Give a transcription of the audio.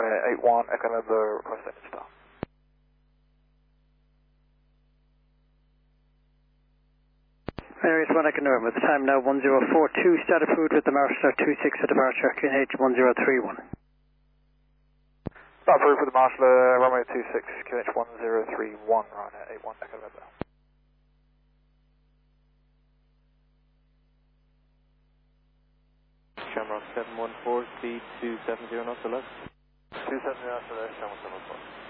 Ryanair 81, Echo November, request engine start. Areas 1 Echo November, the time now 1042, start approved with the Marshall 26 for departure, QNH 1031. Start approved with the Marshall, runway 26, QNH 1031, Ryanair 81, Echo November. Shamrock 714, speed 270 knots to left. 270 knots to left, Shamrock 714.